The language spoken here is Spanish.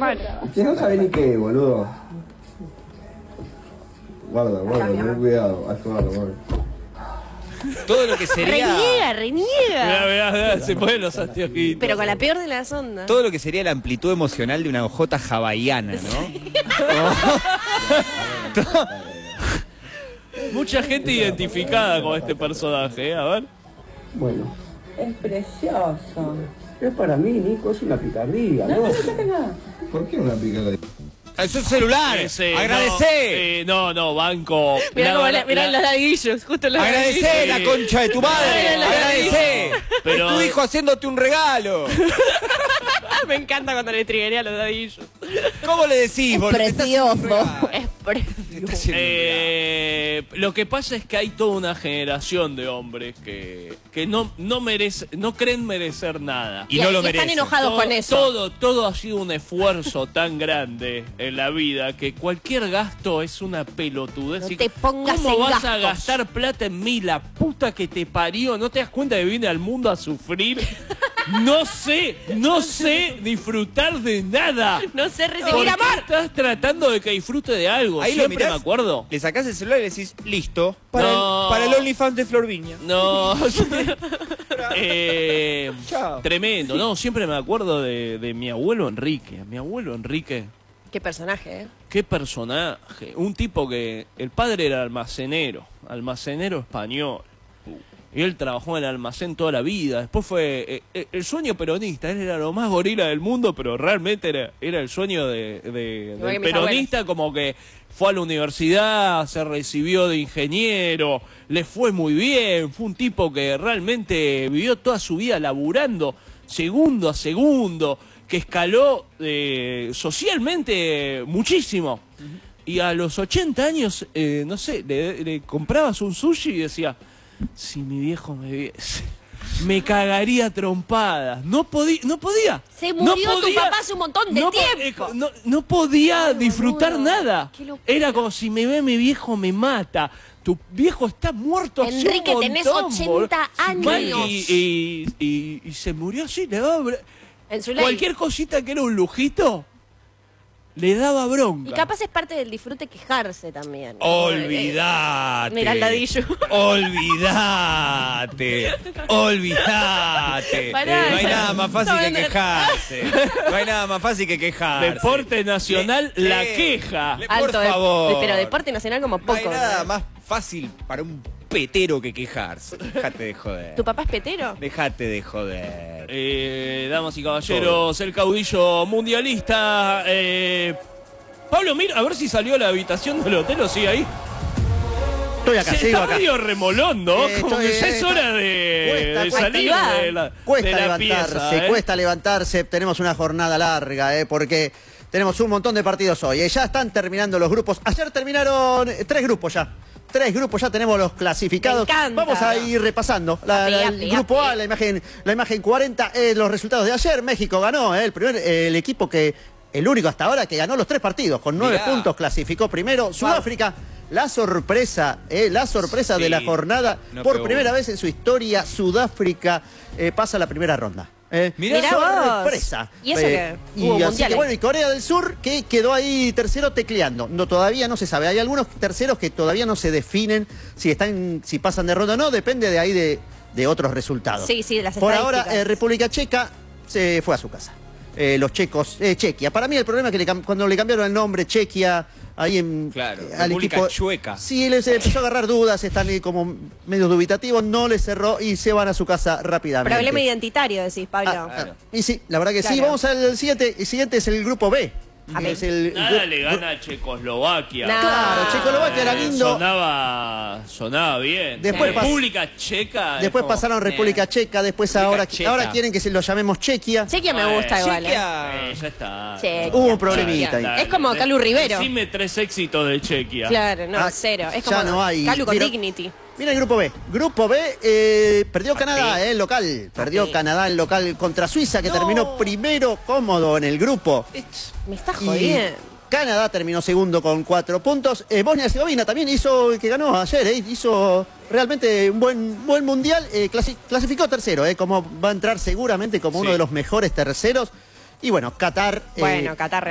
hermano. Usted no sabe ni qué, boludo. Guarda, ten cuidado. Todo lo que sería... Reniega. Mirá, se ponen los anteojitos. Pero con la peor de las ondas. Todo lo que sería la amplitud emocional de una ojota hawaiana, ¿no? Mucha gente identificada con este personaje, a ver. Bueno, es precioso. Es para mí, Nico, es una picardía, ¿no? ¿Por qué una picardía? ¡Es un celular! ¡Agradecé! No, banco. Mirá los ladrillos, justo los ladrillos. ¡Agradecé la concha de tu madre! ¡Agradecé! Pero... Tu hijo haciéndote un regalo. Me encanta cuando le triguería los dadillos. ¿Cómo le decís, boludo? Precioso. Es precioso. Lo que pasa es que hay toda una generación de hombres que no creen merecer nada. Y no lo están merecen. enojados con eso. Todo ha sido un esfuerzo tan grande en la vida que cualquier gasto es una pelotudez. No te pongas ¿Cómo en vas a gastos? gastar plata en mí? La puta que te parió. ¿No te das cuenta que vine al mundo a sufrir? No sé disfrutar de nada. No sé ¿Por recibir qué amor. estás tratando de que disfrute de algo? Ahí lo Siempre mirás, me acuerdo. le sacás el celular y le decís, listo, No. para el OnlyFans de Flor Viña. No. Chao. Tremendo. No, siempre me acuerdo de mi abuelo Enrique. Mi abuelo Enrique. Qué personaje, Qué personaje. Un tipo que... El padre era almacenero español. Y él trabajó en el almacén toda la vida. Después fue el sueño peronista. Él era lo más gorila del mundo, pero realmente era el sueño del peronista. Como que fue a la universidad, se recibió de ingeniero, le fue muy bien. Fue un tipo que realmente vivió toda su vida laburando segundo a segundo, que escaló socialmente muchísimo. Y a los 80 años, no sé, le comprabas un sushi y decía... Si mi viejo me viese, me cagaría trompadas. No podía. Se murió tu papá hace un montón de tiempo. No podía disfrutar boludo. nada. Qué locura. Era como si me ve mi viejo me mata. Tu viejo está muerto hace Enrique, un montón, tenés 80 boludo. años. Mal, y se murió así. En su ley. Cualquier cosita que era un lujito, le daba bronca. Y capaz es parte del disfrute quejarse también. Olvídate. Mira el ladillo. Olvídate. Olvídate. Pará, No hay esa- nada más fácil no, que no. quejarse. No hay nada más fácil que quejarse. Deporte nacional, la queja. Por Alto, favor. pero deporte nacional como No poco. hay nada ¿no? más fácil para un petero que quejarse. Dejate de joder. ¿Tu papá es petero? Dejate de joder. Damas y caballeros, el caudillo mundialista. Pablo, mira, a ver si salió a la habitación del hotel o sigue ahí. Estoy acá, Se sigo está acá. medio remolón, ¿no? Como estoy- que ya es hora de Cuesta salir de la levantarse, pieza. cuesta levantarse. Tenemos una jornada larga, porque tenemos un montón de partidos hoy. Ya están terminando los grupos. Ayer terminaron 3 grupos ya. 3 grupos ya tenemos los clasificados. Me encanta. Vamos a ir repasando. El grupo A, la imagen 40, los resultados de ayer. México ganó, el equipo el único hasta ahora que ganó los 3 partidos. Con 9 puntos clasificó primero. Sudáfrica, la sorpresa de la jornada. No Por pegó primera uno. vez en su historia, Sudáfrica pasa a la primera ronda. Mirá sorpresa. ¿Y eso qué? Hubo así mundiales. que bueno, y Corea del Sur que quedó ahí tercero tecleando. No, todavía no se sabe. Hay algunos terceros que todavía no se definen si pasan de ronda o no. Depende de ahí de otros resultados. Sí, de las Por estadísticas. ahora, República Checa se fue a su casa. Los checos, Chequia. Para mí el problema es que cuando le cambiaron el nombre Chequia, ahí Claro, al República equipo Chueca. sí, les empezó a agarrar dudas, están como medio dubitativos, no les cerró y se van a su casa rápidamente. Problema identitario, decís, Pablo. Y sí, la verdad que sí. Claro. Vamos al siguiente. El siguiente es el grupo B. A ver. Es el Nada le gana a Checoslovaquia. No. Claro, Checoslovaquia era lindo. Sonaba bien. Después República Checa. es Después como, pasaron República Checa, después ahora Checa. quieren que lo llamemos Chequia. Chequia me gusta igual. Chequia. Ya está. Chequia. Hubo un problemita ahí. Es como Calu Rivero. Decime 3 éxitos de Chequia. Claro, no, Ah, cero. Es ya como no hay. Calu con Mira, Dignity. Mira el grupo B. Grupo B, perdió Canadá, el local. Perdió Sí. Canadá el local contra Suiza, que terminó primero cómodo en el grupo. Me estás Y jodiendo. Canadá terminó segundo con 4 puntos. Bosnia y Herzegovina también hizo, que ganó ayer, hizo realmente un buen mundial. Clasificó tercero, como va a entrar seguramente como uno de los mejores terceros. Y bueno, Qatar. Bueno, Qatar